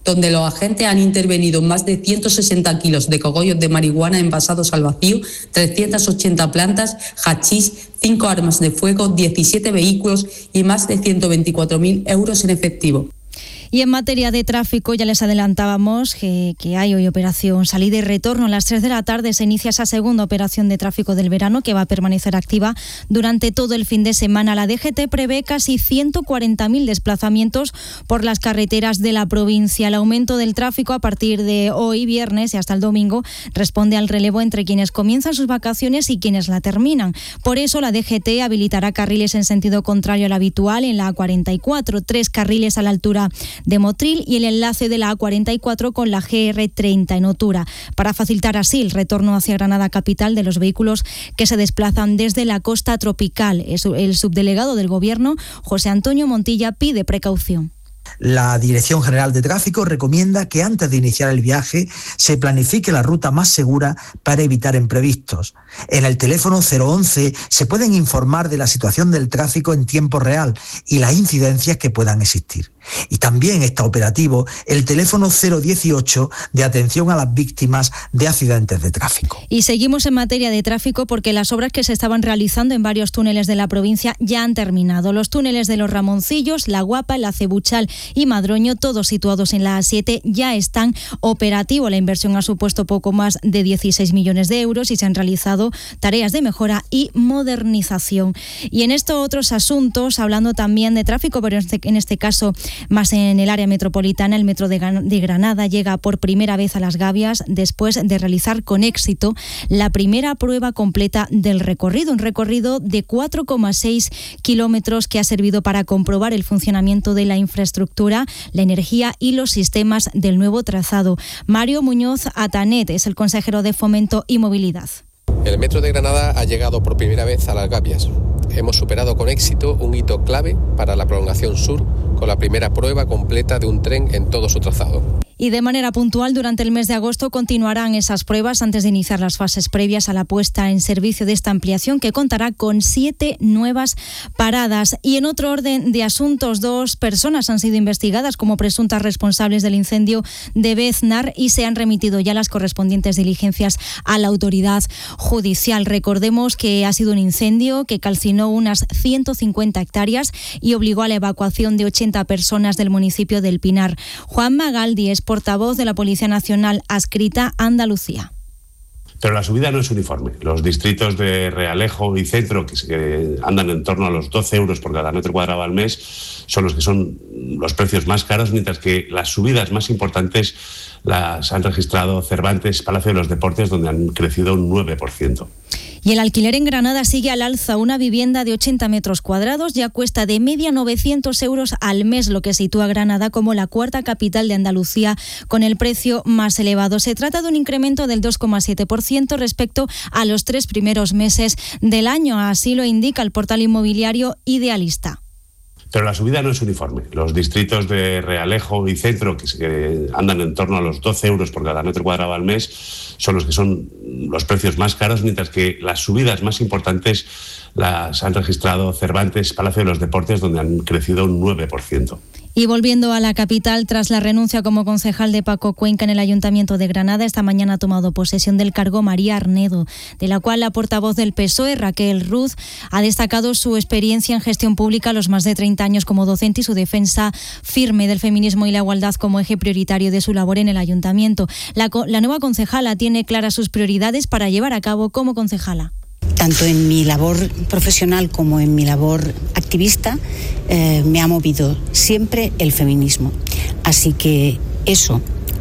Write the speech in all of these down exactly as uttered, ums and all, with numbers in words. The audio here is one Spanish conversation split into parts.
donde los agentes han intervenido más de ciento sesenta kilos de cogollos de marihuana envasados al vacío, trescientas ochenta plantas, hachís, cinco armas de fuego, diecisiete vehículos y más de ciento veinticuatro mil euros en efectivo. Y en materia de tráfico, ya les adelantábamos que, que hay hoy operación salida y retorno. A las tres de la tarde se inicia esa segunda operación de tráfico del verano que va a permanecer activa durante todo el fin de semana. La D G T prevé casi ciento cuarenta mil desplazamientos por las carreteras de la provincia. El aumento del tráfico a partir de hoy, viernes y hasta el domingo, responde al relevo entre quienes comienzan sus vacaciones y quienes la terminan. Por eso la D G T habilitará carriles en sentido contrario al habitual en la A cuarenta y cuatro, tres carriles a la altura de Motril y el enlace de la A cuarenta y cuatro con la G R treinta en Otura, para facilitar así el retorno hacia Granada capital de los vehículos que se desplazan desde la costa tropical. El subdelegado del Gobierno, José Antonio Montilla, pide precaución. La Dirección General de Tráfico recomienda que antes de iniciar el viaje se planifique la ruta más segura para evitar imprevistos. En el teléfono cero once se pueden informar de la situación del tráfico en tiempo real y las incidencias que puedan existir. Y también está operativo el teléfono cero dieciocho de atención a las víctimas de accidentes de tráfico. Y seguimos en materia de tráfico porque las obras que se estaban realizando en varios túneles de la provincia ya han terminado. Los túneles de Los Ramoncillos, La Guapa, La Cebuchal y Madroño, todos situados en la A siete, ya están operativos. La inversión ha supuesto poco más de dieciséis millones de euros y se han realizado tareas de mejora y modernización. Y en estos otros asuntos, hablando también de tráfico, pero en este, en este caso más en el área metropolitana, el metro de Granada llega por primera vez a Las Gavias después de realizar con éxito la primera prueba completa del recorrido, un recorrido de cuatro coma seis kilómetros que ha servido para comprobar el funcionamiento de la infraestructura, la energía y los sistemas del nuevo trazado. Mario Muñoz Atanet es el consejero de Fomento y Movilidad. El metro de Granada ha llegado por primera vez a Las Gavias. Hemos superado con éxito un hito clave para la prolongación sur con la primera prueba completa de un tren en todo su trazado. Y de manera puntual, durante el mes de agosto continuarán esas pruebas antes de iniciar las fases previas a la puesta en servicio de esta ampliación, que contará con siete nuevas paradas. Y en otro orden de asuntos, dos personas han sido investigadas como presuntas responsables del incendio de Beznar y se han remitido ya las correspondientes diligencias a la autoridad judicial. Recordemos que ha sido un incendio que calcinó unas ciento cincuenta hectáreas y obligó a la evacuación de ochenta personas del municipio del Pinar. Juan Magaldi es portavoz de la Policía Nacional adscrita a Andalucía. Pero la subida no es uniforme. Los distritos de Realejo y Centro, que, que andan en torno a los doce euros por cada metro cuadrado al mes, son los que son los precios más caros, mientras que las subidas más importantes las han registrado Cervantes, Palacio de los Deportes, donde han crecido un nueve por ciento. Y el alquiler en Granada sigue al alza. Una vivienda de ochenta metros cuadrados ya cuesta de media novecientos euros al mes, lo que sitúa a Granada como la cuarta capital de Andalucía con el precio más elevado. Se trata de un incremento del dos coma siete por ciento respecto a los tres primeros meses del año. Así lo indica el portal inmobiliario Idealista. Pero la subida no es uniforme. Los distritos de Realejo y Centro, que, que andan en torno a los doce euros por cada metro cuadrado al mes, son los que son los precios más caros, mientras que las subidas más importantes las han registrado Cervantes, Palacio de los Deportes, donde han crecido un nueve por ciento. Y volviendo a la capital, tras la renuncia como concejal de Paco Cuenca en el Ayuntamiento de Granada, esta mañana ha tomado posesión del cargo María Arnedo, de la cual la portavoz del P S O E, Raquel Ruz, ha destacado su experiencia en gestión pública, los más de treinta años como docente y su defensa firme del feminismo y la igualdad como eje prioritario de su labor en el Ayuntamiento. La, la nueva concejala tiene claras sus prioridades para llevar a cabo como concejala. Tanto en mi labor profesional como en mi labor activista, eh, me ha movido siempre el feminismo. Así que eso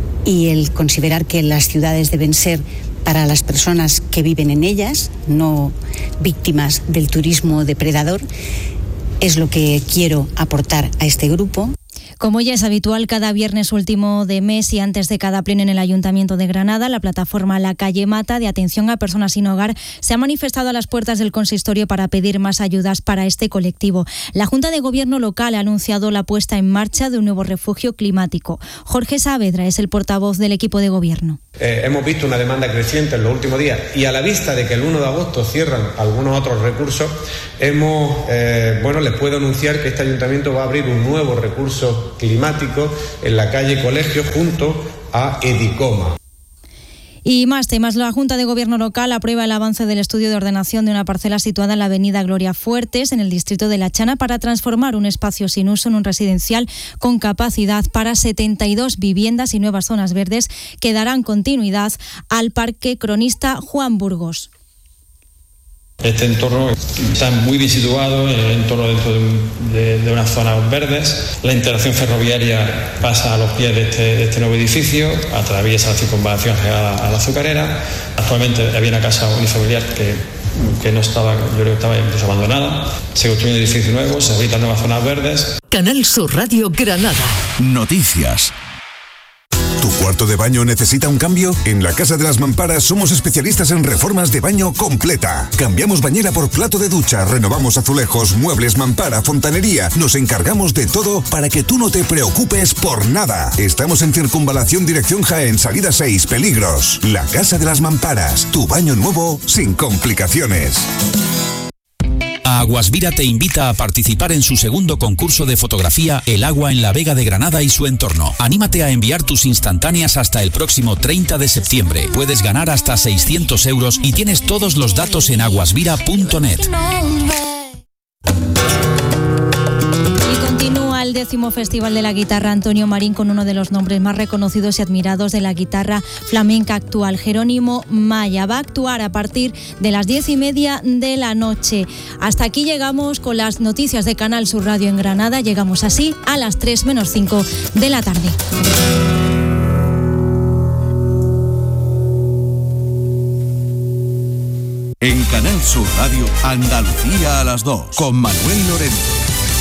y el considerar que las ciudades deben ser para las personas que viven en ellas, no víctimas del turismo depredador, es lo que quiero aportar a este grupo. Como ya es habitual, cada viernes último de mes y antes de cada pleno en el Ayuntamiento de Granada, la plataforma La Calle Mata, de atención a personas sin hogar, se ha manifestado a las puertas del consistorio para pedir más ayudas para este colectivo. La Junta de Gobierno local ha anunciado la puesta en marcha de un nuevo refugio climático. Jorge Saavedra es el portavoz del equipo de gobierno. Eh, hemos visto una demanda creciente en los últimos días y a la vista de que el uno de agosto cierran algunos otros recursos, hemos, eh, bueno, les puedo anunciar que este ayuntamiento va a abrir un nuevo recurso climático en la calle Colegio junto a Edicoma. Y más temas. La Junta de Gobierno local aprueba el avance del estudio de ordenación de una parcela situada en la avenida Gloria Fuertes, en el distrito de La Chana, para transformar un espacio sin uso en un residencial con capacidad para setenta y dos viviendas y nuevas zonas verdes que darán continuidad al Parque Cronista Juan Burgos. Este entorno está muy bien situado, el entorno dentro de, un, de, de unas zonas verdes. La integración ferroviaria pasa a los pies de este, de este nuevo edificio, atraviesa la circunvalación llegada a la Azucarera. Actualmente había una casa unifamiliar que, que no estaba, yo creo que estaba incluso abandonada. Se construye un edificio nuevo, se habilitan nuevas zonas verdes. Canal Sur Radio Granada. Noticias. ¿Tu cuarto de baño necesita un cambio? En la Casa de las Mamparas somos especialistas en reformas de baño completa. Cambiamos bañera por plato de ducha, renovamos azulejos, muebles, mampara, fontanería. Nos encargamos de todo para que tú no te preocupes por nada. Estamos en Circunvalación Dirección Jaén, salida seis, Peligros. La Casa de las Mamparas, tu baño nuevo sin complicaciones. Aguasvira te invita a participar en su segundo concurso de fotografía El agua en la Vega de Granada y su entorno. Anímate a enviar tus instantáneas hasta el próximo treinta de septiembre. Puedes ganar hasta seiscientos euros y tienes todos los datos en aguasvira punto net. El décimo Festival de la Guitarra Antonio Marín con uno de los nombres más reconocidos y admirados de la guitarra flamenca actual, Jerónimo Maya. Va a actuar a partir de las diez y media de la noche. Hasta aquí llegamos con las noticias de Canal Sur Radio en Granada. Llegamos así a las tres menos cinco de la tarde. En Canal Sur Radio, Andalucía a las dos, con Manuel Lorente.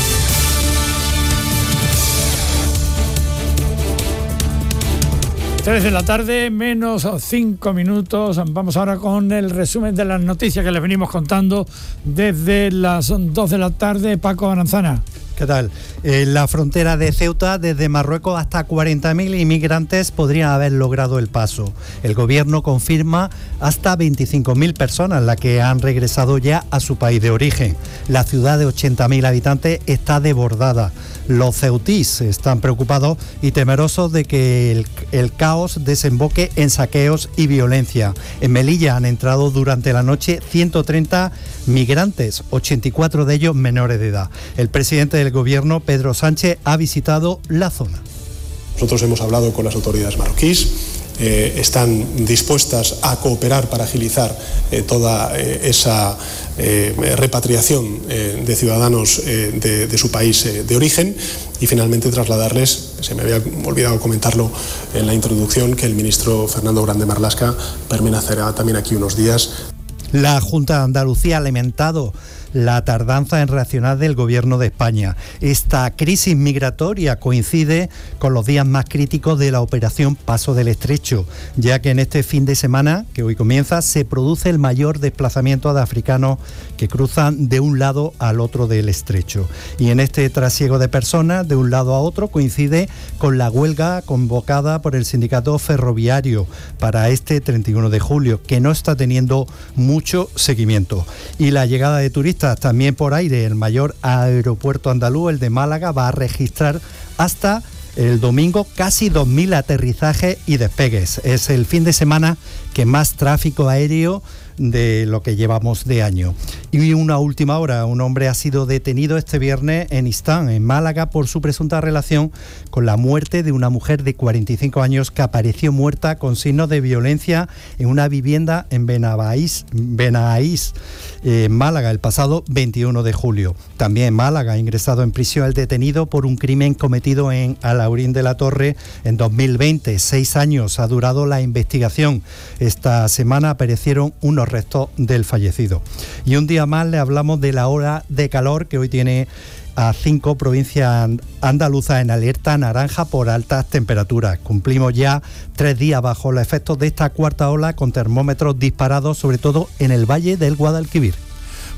tres de la tarde, menos cinco minutos. Vamos ahora con el resumen de las noticias que les venimos contando desde las dos de la tarde. Paco Aranzana. ¿Qué tal? En la frontera de Ceuta, desde Marruecos, hasta cuarenta mil inmigrantes podrían haber logrado el paso. El gobierno confirma hasta veinticinco mil personas las que han regresado ya a su país de origen. La ciudad de ochenta mil habitantes está desbordada. Los ceutíes están preocupados y temerosos de que el, el caos desemboque en saqueos y violencia. En Melilla han entrado durante la noche ciento treinta migrantes, ochenta y cuatro de ellos menores de edad. El presidente del gobierno, Pedro Sánchez, ha visitado la zona. Nosotros hemos hablado con las autoridades marroquíes, eh, están dispuestas a cooperar para agilizar eh, toda eh, esa eh, repatriación eh, de ciudadanos eh, de, de su país eh, de origen y finalmente trasladarles, se me había olvidado comentarlo en la introducción, que el ministro Fernando Grande Marlaska permanecerá también aquí unos días. La Junta de Andalucía ha lamentado la tardanza en reaccionar del Gobierno de España. Esta crisis migratoria coincide con los días más críticos de la operación Paso del Estrecho, ya que en este fin de semana, que hoy comienza, se produce el mayor desplazamiento de africanos que cruzan de un lado al otro del estrecho. Y en este trasiego de personas de un lado a otro coincide con la huelga convocada por el sindicato ferroviario para este treinta y uno de julio, que no está teniendo mucho seguimiento. Y la llegada de turistas también por aire. El mayor aeropuerto andaluz, el de Málaga, va a registrar hasta el domingo casi dos mil aterrizajes y despegues. Es el fin de semana que más tráfico aéreo de lo que llevamos de año. Y una última hora, un hombre ha sido detenido este viernes en Istán, en Málaga, por su presunta relación con la muerte de una mujer de cuarenta y cinco años que apareció muerta con signos de violencia en una vivienda en Benabaís, Benaís, eh, Málaga, el pasado veintiuno de julio. También en Málaga ha ingresado en prisión el detenido por un crimen cometido en Alhaurín de la Torre en dos mil veinte. Seis años ha durado la investigación. Esta semana aparecieron unos restos del fallecido. Y un día más le hablamos de la ola de calor que hoy tiene a cinco provincias andaluzas en alerta naranja por altas temperaturas. Cumplimos ya tres días bajo los efectos de esta cuarta ola con termómetros disparados, sobre todo en el valle del Guadalquivir.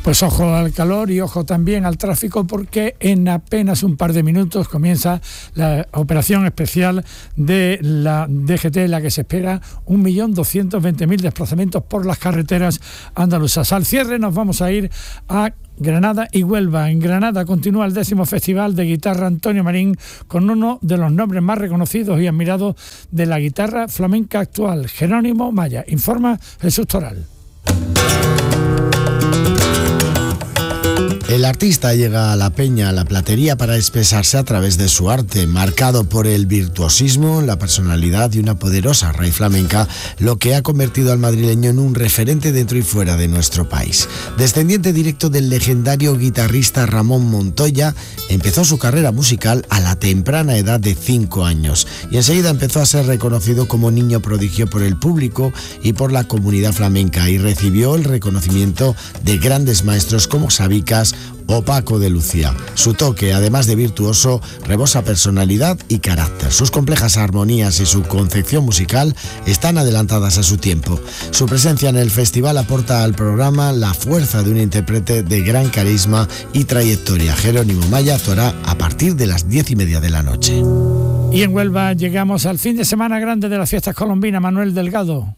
Pues ojo al calor y ojo también al tráfico, porque en apenas un par de minutos comienza la operación especial de la D G T, en la que se espera un millón doscientos veinte mil desplazamientos por las carreteras andaluzas. Al cierre nos vamos a ir a Granada y Huelva. En Granada continúa el décimo Festival de Guitarra Antonio Marín, con uno de los nombres más reconocidos y admirados de la guitarra flamenca actual, Jerónimo Maya. Informa Jesús Toral. El artista llega a la Peña, a la Platería, para expresarse a través de su arte, marcado por el virtuosismo, la personalidad y una poderosa raíz flamenca, lo que ha convertido al madrileño en un referente dentro y fuera de nuestro país. Descendiente directo del legendario guitarrista Ramón Montoya, empezó su carrera musical a la temprana edad de cinco años y enseguida empezó a ser reconocido como niño prodigio por el público y por la comunidad flamenca, y recibió el reconocimiento de grandes maestros como Sabicas o Paco de Lucía. Su toque, además de virtuoso, rebosa personalidad y carácter. Sus complejas armonías y su concepción musical están adelantadas a su tiempo. Su presencia en el festival aporta al programa la fuerza de un intérprete de gran carisma y trayectoria. Jerónimo Maya actuará a partir de las diez y media de la noche. Y en Huelva llegamos al fin de semana grande de las fiestas colombinas. Manuel Delgado.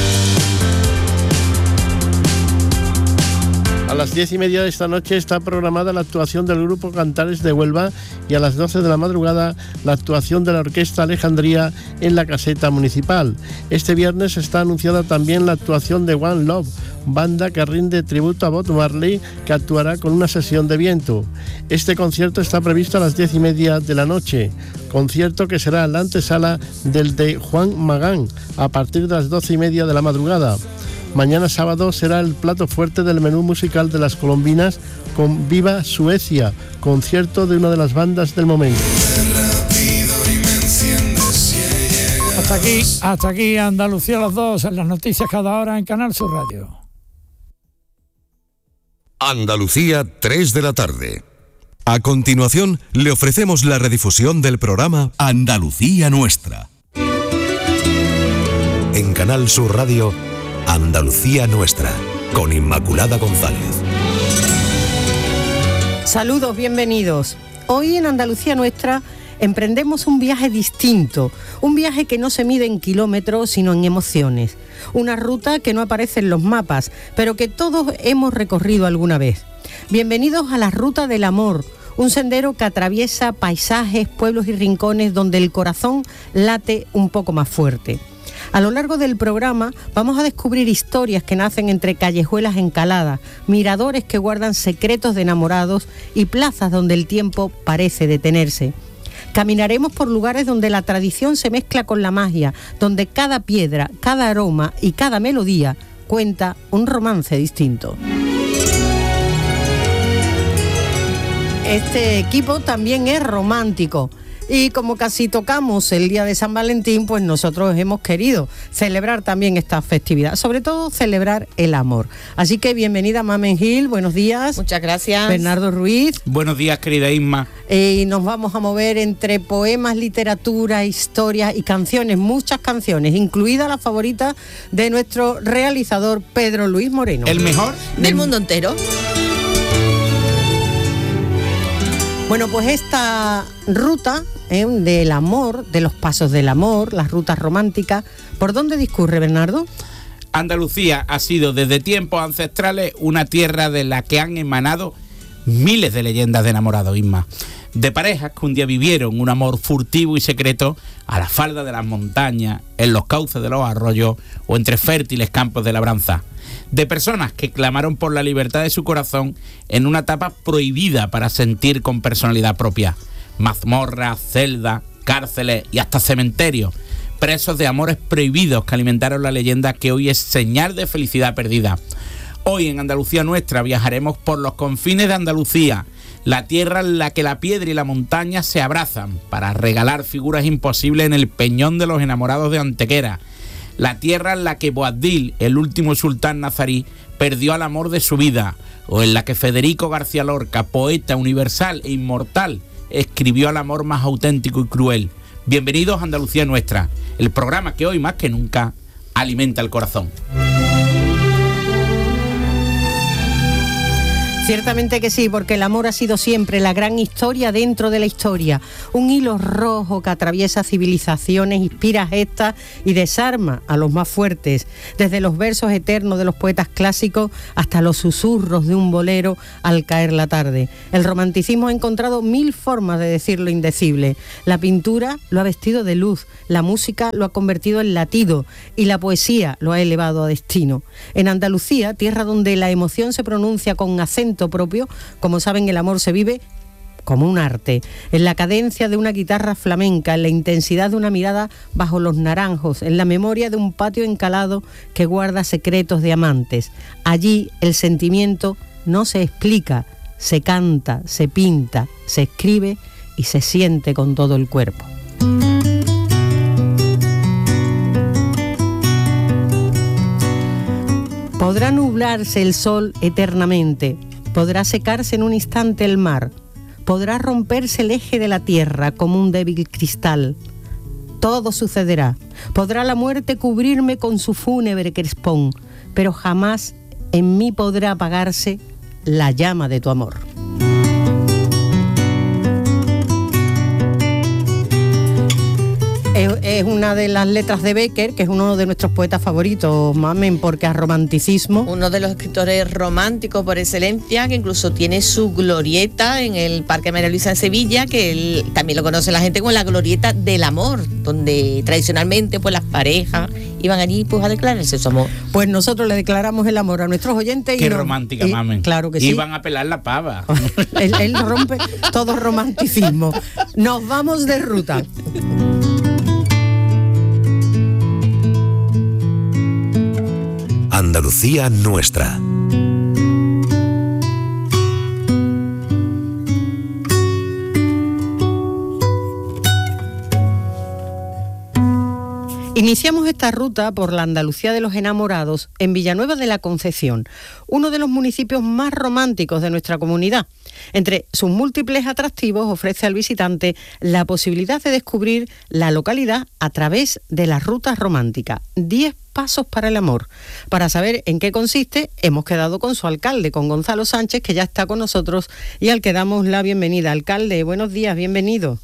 A las diez y media de esta noche está programada la actuación del Grupo Cantares de Huelva y a las doce de la madrugada la actuación de la Orquesta Alejandría en la Caseta Municipal. Este viernes está anunciada también la actuación de One Love, banda que rinde tributo a Bob Marley, que actuará con una sesión de viento. Este concierto está previsto a las diez y media de la noche, concierto que será la antesala del de Juan Magán a partir de las doce y media de la madrugada. Mañana sábado será el plato fuerte del menú musical de las colombinas con Viva Suecia, concierto de una de las bandas del momento. Hasta aquí, hasta aquí Andalucía a las dos, en las noticias cada hora en Canal Sur Radio. Andalucía, tres de la tarde. A continuación, le ofrecemos la redifusión del programa Andalucía Nuestra. En Canal Sur Radio, Andalucía Nuestra, con Inmaculada González. Saludos, bienvenidos. Hoy en Andalucía Nuestra emprendemos un viaje distinto, un viaje que no se mide en kilómetros, sino en emociones. Una ruta que no aparece en los mapas, pero que todos hemos recorrido alguna vez. Bienvenidos a la Ruta del Amor, un sendero que atraviesa paisajes, pueblos y rincones donde el corazón late un poco más fuerte. A lo largo del programa vamos a descubrir historias que nacen entre callejuelas encaladas, miradores que guardan secretos de enamorados y plazas donde el tiempo parece detenerse. Caminaremos por lugares donde la tradición se mezcla con la magia, donde cada piedra, cada aroma y cada melodía cuenta un romance distinto. Este equipo también es romántico. Y como casi tocamos el día de San Valentín, pues nosotros hemos querido celebrar también esta festividad, sobre todo celebrar el amor. Así que bienvenida Mamen Gil, buenos días. Muchas gracias. Bernardo Ruiz. Buenos días, querida Isma. Eh, y nos vamos a mover entre poemas, literatura, historias y canciones, muchas canciones, incluida la favorita de nuestro realizador Pedro Luis Moreno. ¿El mejor? Del mundo entero. Bueno, pues esta ruta eh, del amor, de los pasos del amor, las rutas románticas, ¿por dónde discurre, Bernardo? Andalucía ha sido desde tiempos ancestrales una tierra de la que han emanado miles de leyendas de enamorados, Isma. De parejas que un día vivieron un amor furtivo y secreto a la falda de las montañas, en los cauces de los arroyos o entre fértiles campos de labranza. De personas que clamaron por la libertad de su corazón en una etapa prohibida para sentir con personalidad propia. Mazmorras, celdas, cárceles y hasta cementerios. Presos de amores prohibidos que alimentaron la leyenda que hoy es señal de felicidad perdida. Hoy en Andalucía Nuestra viajaremos por los confines de Andalucía, la tierra en la que la piedra y la montaña se abrazan para regalar figuras imposibles en el peñón de los enamorados de Antequera. La tierra en la que Boabdil, el último sultán nazarí, perdió al amor de su vida, o en la que Federico García Lorca, poeta universal e inmortal, escribió al amor más auténtico y cruel. Bienvenidos a Andalucía Nuestra, el programa que hoy más que nunca alimenta el corazón. Ciertamente que sí, porque el amor ha sido siempre la gran historia dentro de la historia. Un hilo rojo que atraviesa civilizaciones, inspira gestas y desarma a los más fuertes. Desde los versos eternos de los poetas clásicos hasta los susurros de un bolero al caer la tarde. El romanticismo ha encontrado mil formas de decir lo indecible. La pintura lo ha vestido de luz, la música lo ha convertido en latido y la poesía lo ha elevado a destino. En Andalucía, tierra donde la emoción se pronuncia con acento propio, como saben, el amor se vive como un arte, en la cadencia de una guitarra flamenca, en la intensidad de una mirada bajo los naranjos, en la memoria de un patio encalado que guarda secretos de amantes. Allí el sentimiento no se explica, se canta, se pinta, se escribe y se siente con todo el cuerpo. Podrá nublarse el sol eternamente, podrá secarse en un instante el mar, podrá romperse el eje de la tierra como un débil cristal. Todo sucederá. Podrá la muerte cubrirme con su fúnebre crespón, pero jamás en mí podrá apagarse la llama de tu amor. Es una de las letras de Bécquer, que es uno de nuestros poetas favoritos, Mamen, porque a romanticismo. Uno de los escritores románticos por excelencia, que incluso tiene su glorieta en el Parque María Luisa de Sevilla, que él, también lo conoce la gente como la glorieta del amor, donde tradicionalmente pues las parejas iban allí pues a declararse su amor. Pues nosotros le declaramos el amor a nuestros oyentes. Qué y no, romántica, y, Mamen. Claro que sí. Iban a pelar la pava. él, él rompe todo romanticismo. Nos vamos de ruta. Andalucía nuestra. Iniciamos esta ruta por la Andalucía de los enamorados en Villanueva de la Concepción, uno de los municipios más románticos de nuestra comunidad. Entre sus múltiples atractivos ofrece al visitante la posibilidad de descubrir la localidad a través de las rutas románticas. diez pasos para el amor. Para saber en qué consiste, hemos quedado con su alcalde, con Gonzalo Sánchez, que ya está con nosotros y al que damos la bienvenida. Alcalde, buenos días, bienvenido.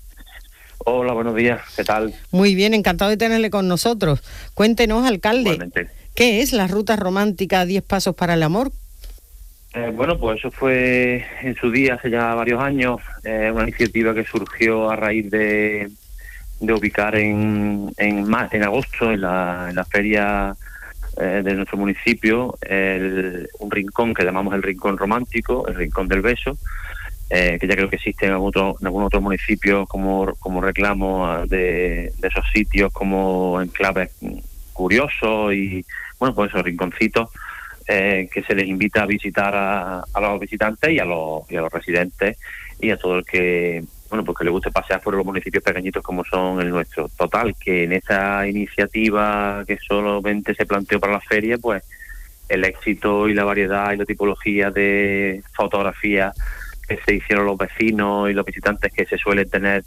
Hola, buenos días, ¿qué tal? Muy bien, encantado de tenerle con nosotros. Cuéntenos, alcalde, Igualmente. ¿Qué es la ruta romántica diez pasos para el amor? Eh, bueno, pues eso fue en su día, hace ya varios años, eh, una iniciativa que surgió a raíz de, de ubicar en en, mar, en agosto, en la, en la feria eh, de nuestro municipio, el, un rincón que llamamos el Rincón Romántico, el Rincón del Beso, Eh, que ya creo que existe en algún otro, en algún otro municipio como, como reclamo de, de esos sitios como enclaves curiosos y, bueno, pues esos rinconcitos eh, que se les invita a visitar a, a los visitantes y a los, y a los residentes y a todo el que, bueno, pues que le guste pasear por los municipios pequeñitos como son el nuestro. Total, que en esta iniciativa que solamente se planteó para la feria, pues el éxito y la variedad y la tipología de fotografías que se hicieron los vecinos y los visitantes que se suelen tener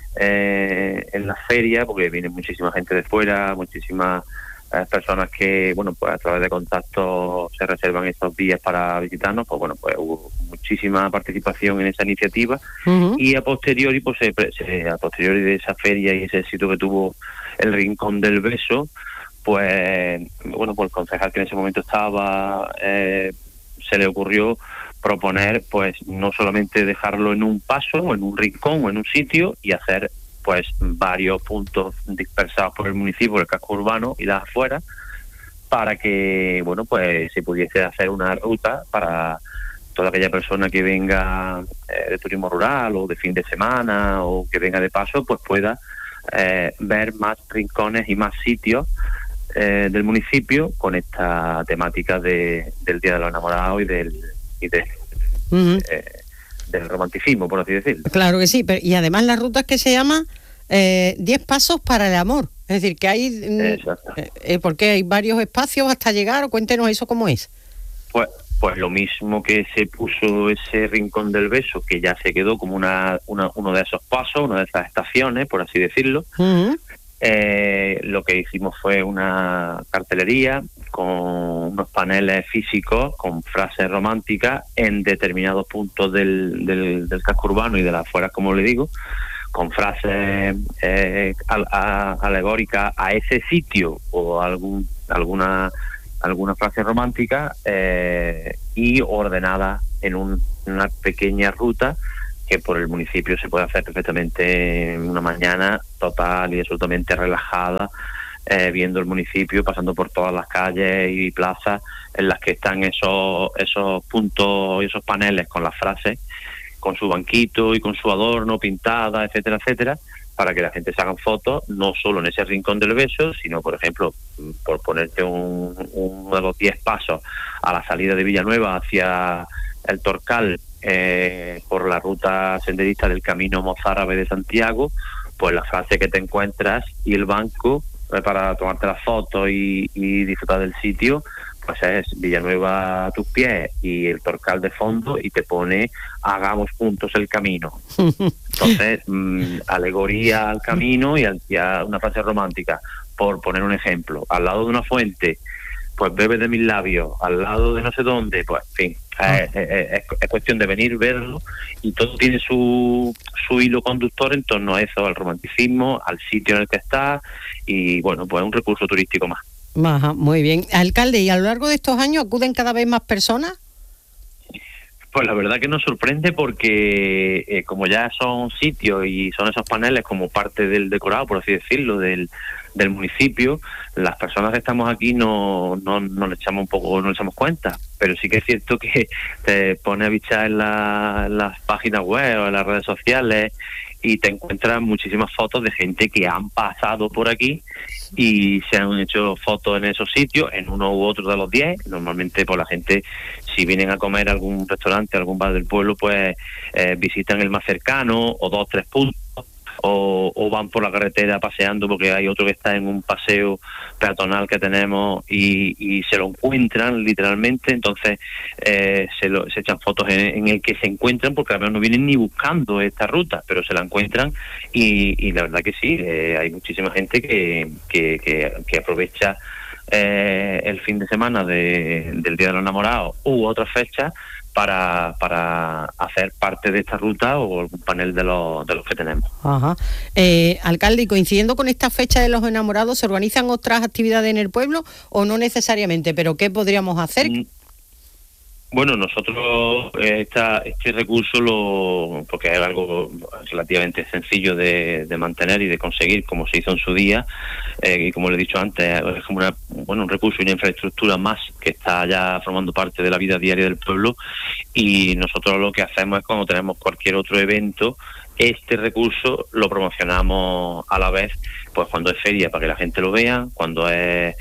eh, en la feria, porque viene muchísima gente de fuera, muchísimas eh, personas que, bueno, pues a través de contactos se reservan estos días para visitarnos, pues bueno, pues hubo muchísima participación en esa iniciativa. Uh-huh. Y a posteriori, pues se, se, a posteriori de esa feria y ese éxito que tuvo el Rincón del Beso, pues bueno, pues el concejal que en ese momento estaba, eh, se le ocurrió proponer, pues, no solamente dejarlo en un paso, o en un rincón, o en un sitio, y hacer, pues, varios puntos dispersados por el municipio, el casco urbano y las afueras, para que, bueno, pues, se pudiese hacer una ruta para toda aquella persona que venga eh, de turismo rural, o de fin de semana, o que venga de paso, pues pueda eh, ver más rincones y más sitios eh, del municipio con esta temática de, del Día de los Enamorados y del y de, uh-huh. eh, del romanticismo, por así decirlo. Claro que sí, pero, y además la ruta es que se llama eh, diez pasos para el amor, es decir, que hay, Exacto. Eh, porque hay varios espacios hasta llegar, o cuéntenos eso cómo es. Pues, pues lo mismo que se puso ese Rincón del Beso, que ya se quedó como una, una uno de esos pasos, una de esas estaciones, por así decirlo. Uh-huh. Eh, que lo que hicimos fue una cartelería con unos paneles físicos con frases románticas en determinados puntos del, del, del casco urbano y de las afueras, como le digo, con frases eh, al, a, alegóricas a ese sitio o algún alguna alguna frase romántica eh, y ordenada en un, una pequeña ruta que por el municipio se puede hacer perfectamente en una mañana total y absolutamente relajada, eh, viendo el municipio, pasando por todas las calles y plazas en las que están esos esos puntos y esos paneles con las frases, con su banquito y con su adorno pintada, etcétera, etcétera, para que la gente se hagan fotos, no solo en ese rincón del beso, sino, por ejemplo, por ponerte un, uno de los diez pasos a la salida de Villanueva hacia el Torcal, eh, por la ruta senderista del Camino Mozárabe de Santiago, pues la frase que te encuentras y el banco eh, para tomarte las fotos y, y disfrutar del sitio, pues es Villanueva a tus pies y el Torcal de fondo, y te pone hagamos juntos el camino. Entonces, mmm, alegoría al camino y, al, y a una frase romántica, por poner un ejemplo. Al lado de una fuente, pues bebe de mis labios. Al lado de no sé dónde, pues en fin, ah. es, es, es cuestión de venir, verlo, y todo tiene su, su hilo conductor en torno a eso, al romanticismo, al sitio en el que está, y bueno, pues es un recurso turístico más. Ajá, muy bien. Alcalde, ¿y a lo largo de estos años acuden cada vez más personas? Pues la verdad que nos sorprende porque eh, como ya son sitios y son esos paneles como parte del decorado, por así decirlo, del, del municipio, las personas que estamos aquí no, no, no le echamos un poco, no le echamos cuenta, pero sí que es cierto que te pone a bichar en, la, en las páginas web o en las redes sociales y te encuentras muchísimas fotos de gente que han pasado por aquí y se han hecho fotos en esos sitios, en uno u otro de los diez. Normalmente pues la gente, si vienen a comer a algún restaurante, a algún bar del pueblo, pues eh, visitan el más cercano o dos, tres puntos, o, o van por la carretera paseando porque hay otro que está en un paseo peatonal que tenemos y, y se lo encuentran literalmente. Entonces eh, se, lo, se echan fotos en, en el que se encuentran, porque a veces no vienen ni buscando esta ruta, pero se la encuentran y, y la verdad que sí, eh, hay muchísima gente que, que, que, que aprovecha eh, el fin de semana de, del Día de los Enamorados u otras fechas para para hacer parte de esta ruta o algún panel de los de los que tenemos. Ajá. Eh, alcalde, y coincidiendo con esta fecha de los enamorados, ¿se organizan otras actividades en el pueblo o no necesariamente? ¿Pero qué podríamos hacer? Mm. Bueno, nosotros eh, esta, este recurso, lo porque es algo relativamente sencillo de, de mantener y de conseguir, como se hizo en su día, eh, y como le he dicho antes, es como una, bueno, un recurso y una infraestructura más que está ya formando parte de la vida diaria del pueblo, y nosotros lo que hacemos es, cuando tenemos cualquier otro evento, este recurso lo promocionamos a la vez, pues cuando es feria para que la gente lo vea, cuando es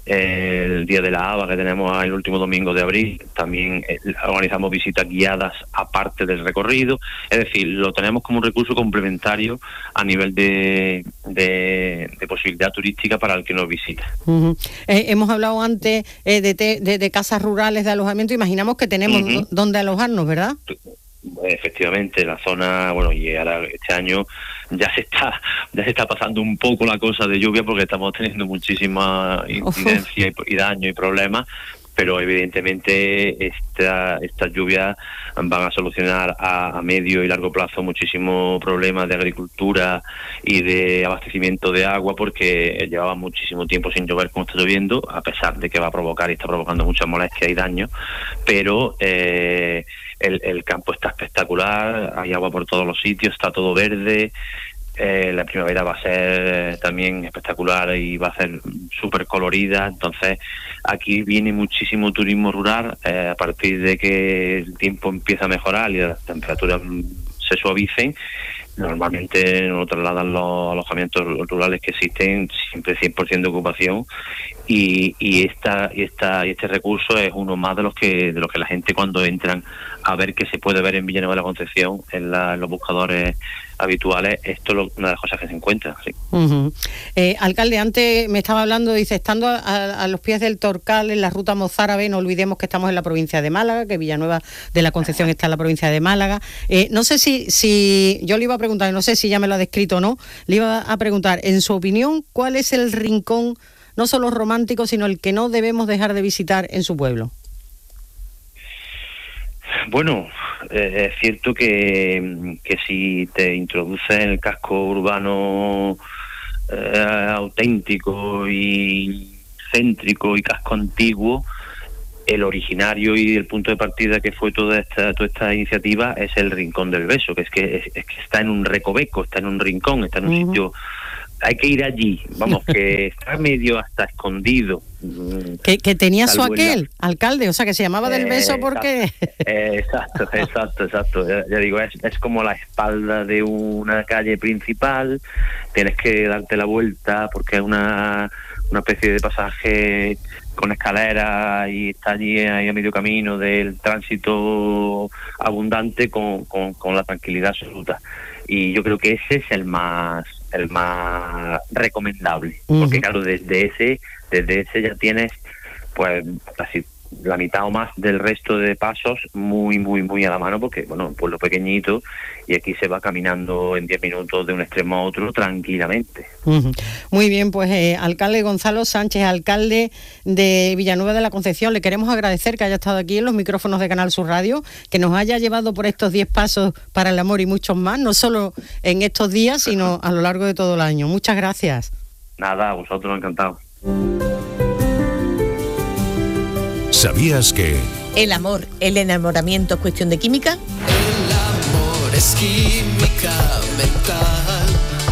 el Día de la Haba que tenemos el último domingo de abril, también organizamos visitas guiadas aparte del recorrido. Es decir, lo tenemos como un recurso complementario a nivel de, de, de posibilidad turística para el que nos visita. Uh-huh. Eh, hemos hablado antes eh, de, te, de, de casas rurales de alojamiento. Imaginamos que tenemos uh-huh. donde alojarnos, ¿verdad? Efectivamente, la zona, bueno, y ahora este año ya se está ya se está pasando un poco la cosa de lluvia, porque estamos teniendo muchísima incidencia y, y daño y problemas, pero evidentemente esta estas lluvias van a solucionar a, a medio y largo plazo muchísimos problemas de agricultura y de abastecimiento de agua, porque llevaba muchísimo tiempo sin llover como está lloviendo, a pesar de que va a provocar y está provocando mucha molestia y daño, pero eh, el, el campo está espectacular, hay agua por todos los sitios, está todo verde. Eh, la primavera va a ser también espectacular y va a ser súper colorida. Entonces aquí viene muchísimo turismo rural, eh, a partir de que el tiempo empieza a mejorar y las temperaturas se suavicen. Normalmente nos trasladan los alojamientos rurales que existen siempre cien por ciento de ocupación, y, y esta y esta y este recurso es uno más de los que de los que la gente, cuando entran a ver qué se puede ver en Villanueva de la Concepción en, la, en los buscadores habituales, esto es lo, una de las cosas que se encuentra. Sí. Uh-huh. eh, alcalde, antes me estaba hablando, dice, estando a, a los pies del Torcal, en la ruta mozárabe, no olvidemos que estamos en la provincia de Málaga, que Villanueva de la Concepción está en la provincia de Málaga. Eh, no sé si, si, yo le iba a preguntar, no sé si ya me lo ha descrito o no, le iba a preguntar, en su opinión, ¿cuál es el rincón, no solo romántico, sino el que no debemos dejar de visitar en su pueblo? Bueno, eh, es cierto que, que si te introduces en el casco urbano eh, auténtico y céntrico y casco antiguo, el originario y el punto de partida que fue toda esta toda esta iniciativa es el Rincón del Beso, que es que, es, es que está en un recoveco, está en un rincón, está en un uh-huh. sitio. Hay que ir allí, vamos, que está medio hasta escondido. Que, que tenía su aquel, la... alcalde, o sea, que se llamaba del Beso eh, porque... Exacto, exacto, exacto. Ya, ya digo, es, es como la espalda de una calle principal, tienes que darte la vuelta porque es una, una especie de pasaje con escaleras y está allí ahí a medio camino del tránsito abundante con, con, con la tranquilidad absoluta. Y yo creo que ese es el más... el más recomendable, uh-huh. porque claro, desde ese desde ese ya tienes pues casi la mitad o más del resto de pasos muy muy muy a la mano, porque bueno, un pueblo pequeñito y aquí se va caminando en diez minutos de un extremo a otro tranquilamente. Uh-huh. Muy bien, pues eh, alcalde Gonzalo Sánchez, alcalde de Villanueva de la Concepción, le queremos agradecer que haya estado aquí en los micrófonos de Canal Sur Radio, que nos haya llevado por estos diez pasos para el amor y muchos más, no solo en estos días, sino a lo largo de todo el año. Muchas gracias. Nada, a vosotros, encantado. ¿Sabías que el amor, el enamoramiento es cuestión de química? El amor es química mental.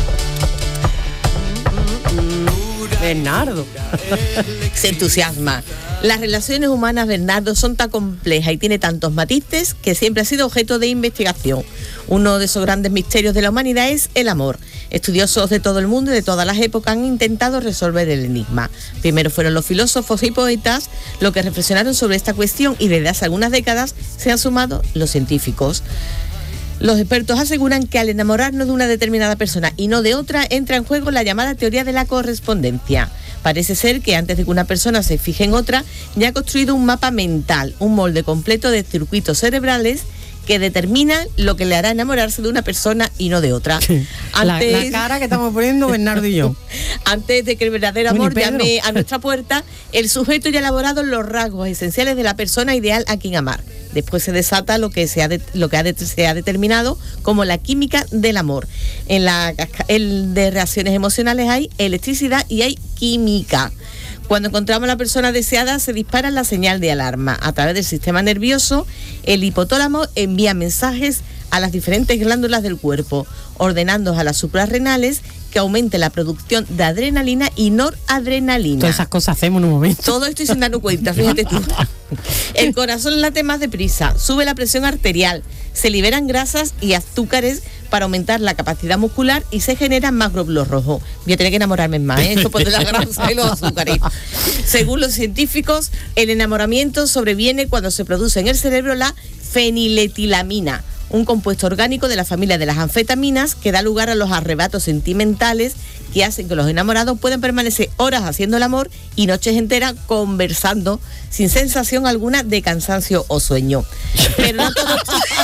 Bernardo se entusiasma. Las relaciones humanas, Bernardo, son tan complejas y tiene tantos matices que siempre ha sido objeto de investigación. Uno de esos grandes misterios de la humanidad es el amor. Estudiosos de todo el mundo y de todas las épocas han intentado resolver el enigma. Primero fueron los filósofos y poetas los que reflexionaron sobre esta cuestión, y desde hace algunas décadas se han sumado los científicos. Los expertos aseguran que al enamorarnos de una determinada persona y no de otra, entra en juego la llamada teoría de la correspondencia. Parece ser que antes de que una persona se fije en otra, ya ha construido un mapa mental, un molde completo de circuitos cerebrales que determina lo que le hará enamorarse de una persona y no de otra. Antes... La, la cara que estamos poniendo Bernardo y yo. Antes de que el verdadero amor llame a nuestra puerta, el sujeto ya ha elaborado los rasgos esenciales de la persona ideal a quien amar. Después se desata lo que se ha, de, lo que ha de, se ha determinado como la química del amor. En la el de reacciones emocionales hay electricidad y hay química. Cuando encontramos a la persona deseada, se dispara la señal de alarma. A través del sistema nervioso, el hipotálamo envía mensajes a las diferentes glándulas del cuerpo, ordenando a las suprarrenales que aumente la producción de adrenalina y noradrenalina. Todas esas cosas hacemos en un momento. Todo esto sin darnos cuenta, fíjate tú. El corazón late más deprisa, sube la presión arterial, se liberan grasas y azúcares para aumentar la capacidad muscular y se generan más glóbulos rojos. Voy a tener que enamorarme más, ¿eh? Esto por de la grasa y los azúcares. Según los científicos, el enamoramiento sobreviene cuando se produce en el cerebro la feniletilamina, un compuesto orgánico de la familia de las anfetaminas que da lugar a los arrebatos sentimentales que hacen que los enamorados puedan permanecer horas haciendo el amor y noches enteras conversando sin sensación alguna de cansancio o sueño. Pero no todo,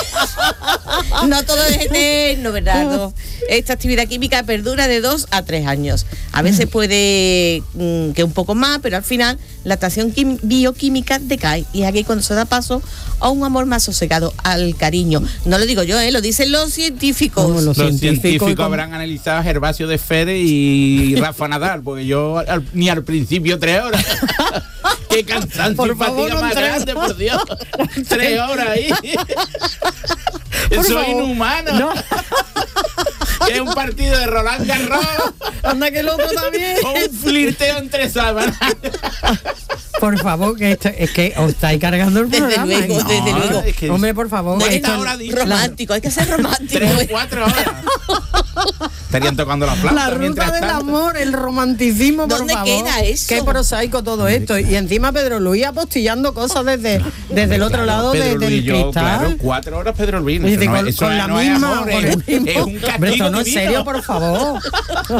no todo es eterno, ¿verdad? Esta actividad química perdura de dos a tres años. A veces puede mmm, que un poco más, pero al final la atracción quim- bioquímica decae y es aquí cuando se da paso a un amor más sosegado, al cariño. No lo digo yo, ¿eh? Lo dicen los científicos. No, los, los científicos, científicos habrán analizado a Gervasio de Fede y Rafa Nadal, porque yo al, ni al principio tres horas. Qué cansancio por y fatiga favor, más tres. grande, por Dios. Tres horas ahí. Por Soy favor. inhumano. No. Es un partido de Roland Garros. Anda que el otro también. O un flirteo entre sábanas. Por favor, que esto, es que os estáis cargando el Desde programa. luego, ¿no? desde luego. Es que- Hombre, por favor. No, esto- esta hora romántico, hay que ser romántico. Tres o cuatro horas. Estarían tocando la flauta. La ruta mientras del tanto. amor, el romanticismo, por ¿Dónde favor. queda eso? Qué prosaico todo esto. Y encima Pedro Luis apostillando cosas desde, desde el otro lado de- Pedro del Luis, yo, cristal. claro, cuatro horas Pedro Luis. Y dice, Eso no con, es- eso con la no es misma, amor, con es- el mismo. es un Hombre, castigo esto no es divino. serio, por favor.